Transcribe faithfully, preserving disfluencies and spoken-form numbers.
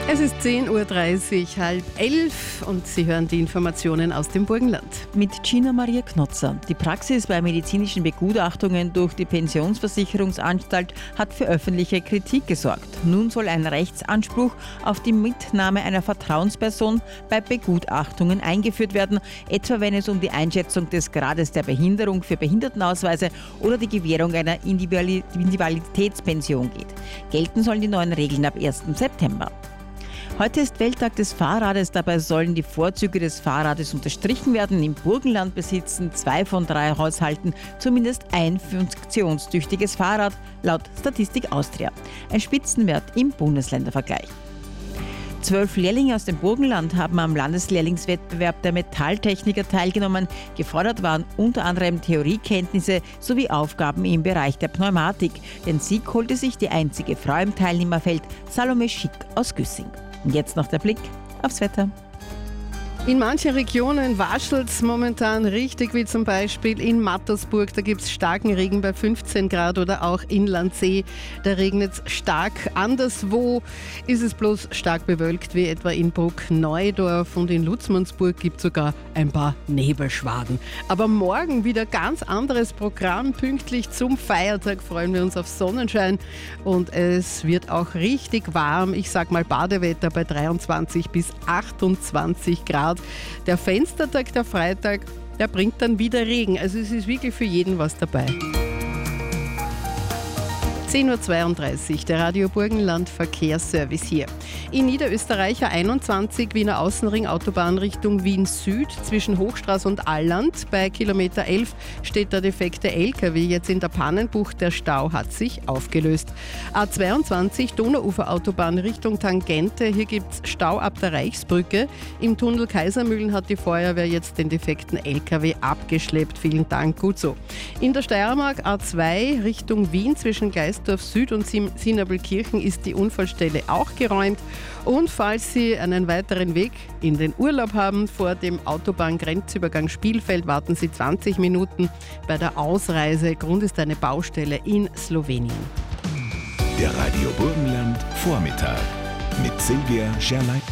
Es ist zehn Uhr dreißig, halb elf und Sie hören die Informationen aus dem Burgenland. Mit Gina Maria Knotzer. Die Praxis bei medizinischen Begutachtungen durch die Pensionsversicherungsanstalt hat für öffentliche Kritik gesorgt. Nun soll ein Rechtsanspruch auf die Mitnahme einer Vertrauensperson bei Begutachtungen eingeführt werden, etwa wenn es um die Einschätzung des Grades der Behinderung für Behindertenausweise oder die Gewährung einer Individualitätspension geht. Gelten sollen die neuen Regeln ab ersten September. Heute ist Welttag des Fahrrades, dabei sollen die Vorzüge des Fahrrades unterstrichen werden. Im Burgenland besitzen zwei von drei Haushalten zumindest ein funktionstüchtiges Fahrrad, laut Statistik Austria. Ein Spitzenwert im Bundesländervergleich. Zwölf Lehrlinge aus dem Burgenland haben am Landeslehrlingswettbewerb der Metalltechniker teilgenommen. Gefordert waren unter anderem Theoriekenntnisse sowie Aufgaben im Bereich der Pneumatik. Den Sieg holte sich die einzige Frau im Teilnehmerfeld, Salome Schick aus Güssing. Und jetzt noch der Blick aufs Wetter. In manchen Regionen waschelt es momentan richtig, wie zum Beispiel in Mattersburg. Da gibt es starken Regen bei fünfzehn Grad oder auch in Landsee. Da regnet es stark. Anderswo ist es bloß stark bewölkt, wie etwa in Bruck-Neudorf, und in Lutzmannsburg gibt es sogar ein paar Nebelschwaden. Aber morgen wieder ganz anderes Programm. Pünktlich zum Feiertag freuen wir uns auf Sonnenschein und es wird auch richtig warm. Ich sag mal Badewetter bei dreiundzwanzig bis achtundzwanzig Grad. Der Fenstertag, der Freitag, der bringt dann wieder Regen. Also es ist wirklich für jeden was dabei. zehn Uhr zweiunddreißig, der Radio Burgenland Verkehrsservice hier. In Niederösterreicher einundzwanzig, Wiener Außenring, Autobahn Richtung Wien Süd, zwischen Hochstraße und Alland. Bei Kilometer elf steht der defekte L K W jetzt in der Pannenbucht. Der Stau hat sich aufgelöst. A zweiundzwanzig, Donauuferautobahn Richtung Tangente. Hier gibt es Stau ab der Reichsbrücke. Im Tunnel Kaisermühlen hat die Feuerwehr jetzt den defekten L K W abgeschleppt. Vielen Dank, gut so. In der Steiermark A zwei Richtung Wien zwischen Geist Dorf Süd und Sinabelkirchen ist die Unfallstelle auch geräumt. Und falls Sie einen weiteren Weg in den Urlaub haben, vor dem Autobahngrenzübergang Spielfeld warten Sie zwanzig Minuten bei der Ausreise. Grund ist eine Baustelle in Slowenien. Der Radio Burgenland Vormittag mit Silvia Scherleitner.